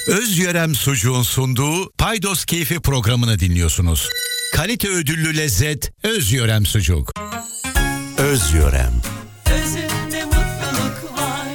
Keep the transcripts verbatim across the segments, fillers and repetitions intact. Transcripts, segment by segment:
Özyörem Sucuğun sunduğu Paydos Keyfi programını dinliyorsunuz. Kalite ödüllü lezzet Özyörem Sucuk. Özyörem. Özünde mutluluk var.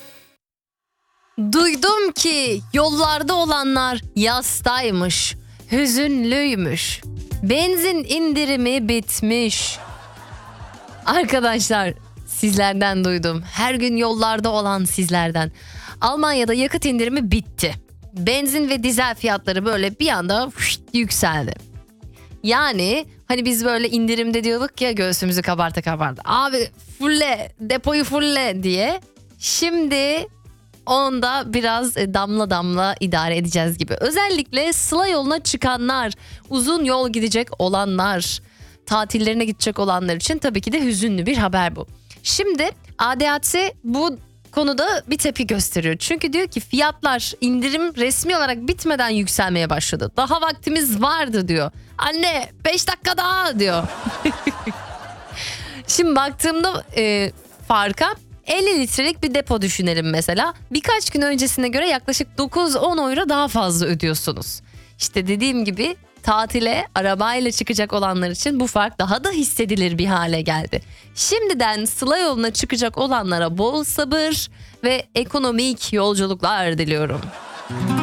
Duydum ki yollarda olanlar yastaymış, hüzünlüymüş. Benzin indirimi bitmiş. Arkadaşlar, sizlerden duydum. Her gün yollarda olan sizlerden. Almanya'da yakıt indirimi bitti. Benzin ve dizel fiyatları böyle bir anda fışt, yükseldi. Yani hani biz böyle indirimde diyorduk ya, göğsümüzü kabarta kabarta. Abi fulle, depoyu fulle diye. Şimdi onda biraz damla damla idare edeceğiz gibi. Özellikle Sıla yoluna çıkanlar, uzun yol gidecek olanlar, tatillerine gidecek olanlar için tabii ki de hüzünlü bir haber bu. Şimdi A D A C bu konuda bir tepki gösteriyor. Çünkü diyor ki fiyatlar indirim resmi olarak bitmeden yükselmeye başladı. Daha vaktimiz vardı diyor. Anne beş dakika daha diyor. Şimdi baktığımda e, farka elli litrelik bir depo düşünelim mesela. Birkaç gün öncesine göre yaklaşık dokuz on euro daha fazla ödüyorsunuz. İşte dediğim gibi tatile arabayla çıkacak olanlar için bu fark daha da hissedilir bir hale geldi. Şimdiden Sıla yoluna çıkacak olanlara bol sabır ve ekonomik yolculuklar diliyorum.